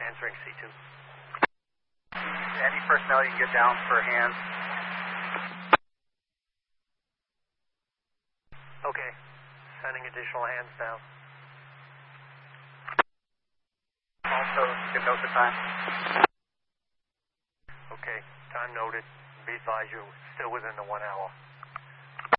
answering C2. Any personnel you can get down for hands? Okay, sending additional hands down. Also, you can note the time. Okay, time noted. Be advised you're still within the 1 hour.